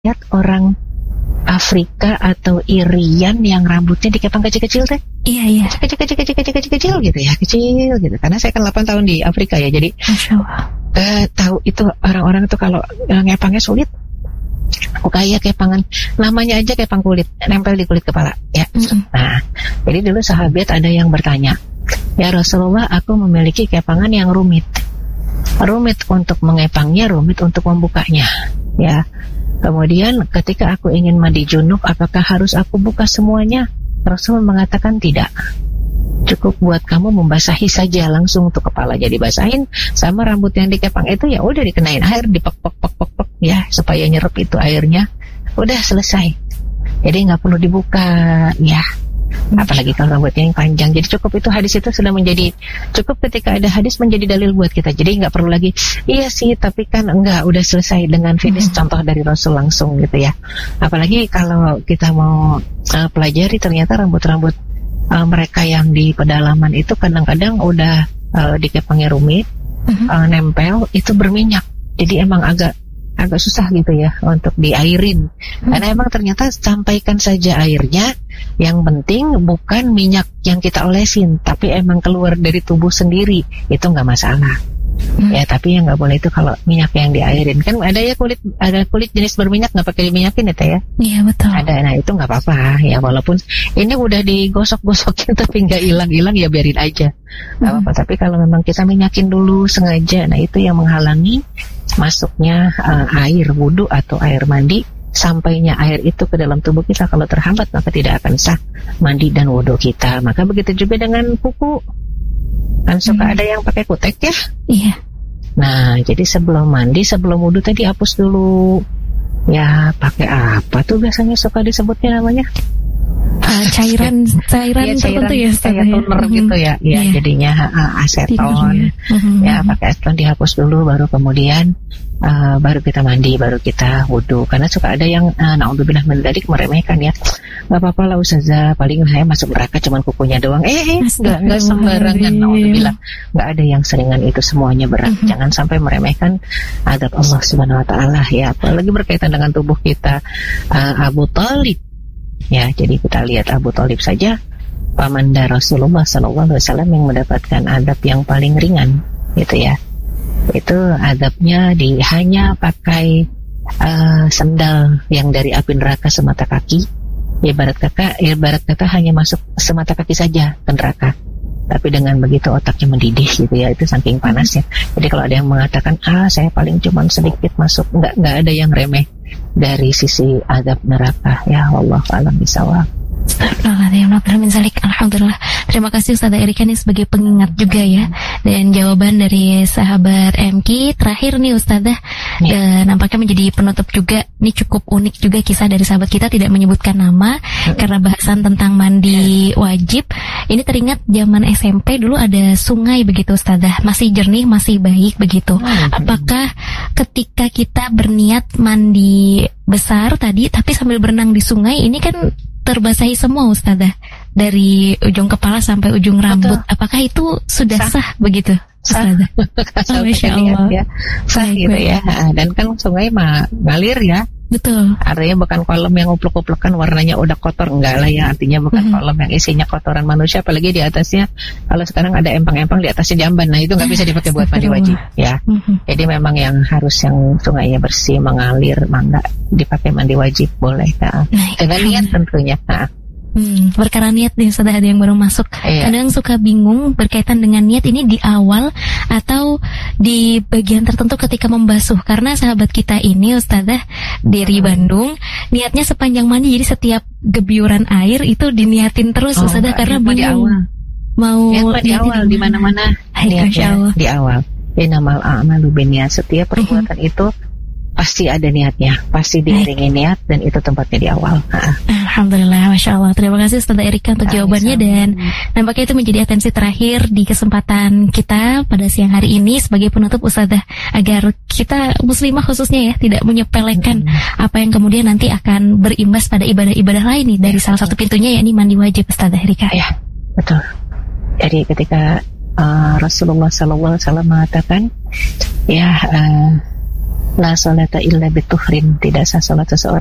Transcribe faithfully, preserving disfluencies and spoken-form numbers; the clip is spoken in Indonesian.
lihat orang Afrika atau Irian yang rambutnya dikepang kecil-kecil teh. Iya iya. Kecil-kecil-kecil-kecil gitu ya, kecil gitu. Karena saya kan delapan tahun di Afrika ya, jadi Masya Allah. Uh, tahu itu orang-orang itu kalau uh, ngepangnya sulit. Oh, kayak kepangan, namanya aja kepang kulit, nempel di kulit kepala ya. Mm-hmm. Nah, jadi dulu sahabat ada yang bertanya, ya Rasulullah, aku memiliki kepangan yang rumit. Rumit untuk mengepangnya, rumit untuk membukanya ya. Kemudian ketika aku ingin mandi junub, apakah harus aku buka semuanya? Rasul mengatakan tidak. Cukup buat kamu membasahi saja langsung untuk kepala, jadi basahin sama rambut yang dikepang itu ya udah dikenain air, dipek-pek-pek-pek ya supaya nyerap itu airnya, udah selesai. Jadi nggak perlu dibuka ya. Apalagi kalau rambutnya yang panjang. Jadi cukup itu, hadis itu sudah menjadi cukup. Ketika ada hadis menjadi dalil buat kita. Jadi nggak perlu lagi iya sih tapi kan enggak, udah selesai dengan finish hmm. contoh dari Rasul langsung gitu ya. Apalagi kalau kita mau uh, pelajari ternyata rambut-rambut uh, mereka yang di pedalaman itu kadang-kadang udah uh, dikepangnya rumit, hmm. uh, nempel itu berminyak. Jadi emang agak agak susah gitu ya untuk diairin. Hmm. Karena emang ternyata sampaikan saja airnya, yang penting bukan minyak yang kita olesin, tapi emang keluar dari tubuh sendiri, itu nggak masalah. Hmm. Ya, tapi yang nggak boleh itu kalau minyak yang diairin. Kan ada ya kulit, ada kulit jenis berminyak nggak pakai diminyakin ya teh ya? Iya betul. Ada, nah itu nggak apa-apa ya, walaupun ini udah digosok-gosokin tapi nggak hilang-hilang ya biarin aja, nggak hmm. apa-apa. Tapi kalau memang kita minyakin dulu sengaja, nah itu yang menghalangi masuknya uh, air wudhu atau air mandi, sampainya air itu ke dalam tubuh kita. Kalau terhambat maka tidak akan sah mandi dan wudhu kita. Maka begitu juga dengan kuku, kan suka hmm. ada yang pakai kutek ya. Iya. Nah jadi sebelum mandi, sebelum wudhu tadi hapus dulu ya. Pakai apa tuh biasanya suka disebutnya namanya? Uh, cairan cairan ya, tertentu ya, kayak toner mm-hmm. gitu ya, ya yeah. jadinya uh, aseton, mm-hmm. ya pakai aseton dihapus dulu, baru kemudian uh, baru kita mandi, baru kita wudhu. Karena suka ada yang uh, naudzubillah min dzalik meremehkan ya, nggak apa-apa lah ustazah, paling saya masuk neraka cuman kukunya doang. Eh, eh nggak nggak sembarangan, naudzubillah, nggak ada yang seringan itu, semuanya berat. Mm-hmm. Jangan sampai meremehkan adab Allah Subhanahu Wa Taala ya, apalagi berkaitan dengan tubuh kita. uh, Abu Thalib ya, jadi kita lihat Abu Thalib saja, pamanda Rasulullah shallallahu alaihi wasallam yang mendapatkan adab yang paling ringan gitu ya. Itu adabnya di hanya pakai uh, sendal yang dari api neraka semata kaki. Ibarat kata, ibarat kata hanya masuk semata kaki saja ke neraka. Tapi dengan begitu otaknya mendidih gitu ya, itu saking panasnya. Jadi kalau ada yang mengatakan ah saya paling cuma sedikit masuk, nggak nggak ada yang remeh dari sisi adab neraka ya. Wallahu a'lam bishawab. Alhamdulillah. Terima kasih Ustazah Erika ini sebagai pengingat juga ya, dan jawaban dari sahabat M K terakhir nih Ustazah ya. Dan nampaknya menjadi penutup juga. Ini cukup unik juga kisah dari sahabat kita, tidak menyebutkan nama ya. Karena bahasan tentang mandi wajib. Ini teringat zaman S M P dulu ada sungai begitu Ustazah, masih jernih, masih baik begitu. Apakah ketika kita berniat mandi besar tadi tapi sambil berenang di sungai, ini kan terbasahi semua Ustazah, dari ujung kepala sampai ujung rambut. Betul. Apakah itu sudah sah, sah begitu Ustazah? Sah, oh, Masya Allah ya. Sah baik, gitu baik. Ya. Dan kan sungai mah ngalir ya. Betul. Artinya bukan kolam yang uplek-uplekan warnanya udah kotor, enggak lah ya. Artinya bukan mm-hmm. kolam yang isinya kotoran manusia, apalagi di atasnya kalau sekarang ada empang-empang di atasnya jamban. Nah itu nggak bisa dipakai buat mandi wajib ya. Mm-hmm. Jadi memang yang harus yang sungainya bersih mengalir, mangga dipakai mandi wajib boleh ya. Nah, dengan niat tentunya. Nah. Hmm, perkara niat nih, sudah ada yang baru masuk. Iya. Kadang suka bingung berkaitan dengan niat ini di awal atau di bagian tertentu ketika membasuh. Karena sahabat kita ini Ustazah dari Bandung, niatnya sepanjang mandi, jadi setiap gebyuran air itu diniatin terus oh, Ustazah, karena bingung mau niat di awal di mana-mana. Niatnya di awal. Innamal a'malu binniyat. Setiap perbuatan uh-huh. itu pasti ada niatnya, pasti diiringi niat, dan itu tempatnya di awal. Nah. Alhamdulillah, Masya Allah. Terima kasih Ustazah Erika untuk jawabannya, dan nampaknya itu menjadi atensi terakhir di kesempatan kita pada siang hari ini sebagai penutup Ustazah, agar kita muslimah khususnya ya tidak menyepelekan hmm. apa yang kemudian nanti akan berimbas pada ibadah-ibadah lain nih, dari ya, salah satu pintunya yakni mandi wajib Ustazah Erika. Ya, betul. Jadi ketika uh, Rasulullah shallallahu alaihi wasallam mengatakan ya uh, La sholata illa bitufrin, tidak sah salat seseorang